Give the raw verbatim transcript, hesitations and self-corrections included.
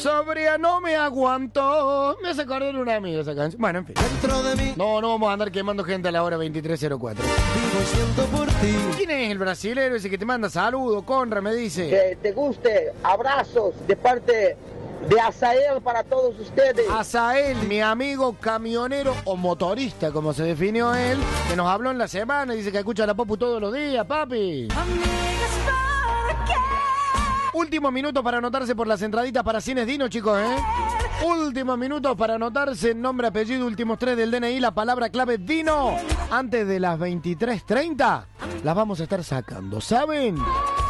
Sobria no me aguanto. Me hace acordar un amigo esa canción. Bueno, en fin. Dentro de mí No, no vamos a andar quemando gente a la hora veintitrés cero cuatro. vivo siento por ti. ¿Quién es el brasilero ese que te manda saludos? Conra me dice. Que te guste, abrazos de parte de Azael para todos ustedes. Azael, mi amigo camionero o motorista, como se definió él, que nos habló en la semana y dice que escucha la Popu todos los días, papi. Últimos minutos para anotarse por las entraditas para Cines Dino, chicos, ¿eh? Últimos minutos para anotarse nombre, apellido, últimos tres del D N I, la palabra clave Dino. Antes de las veintitrés treinta las vamos a estar sacando, ¿saben?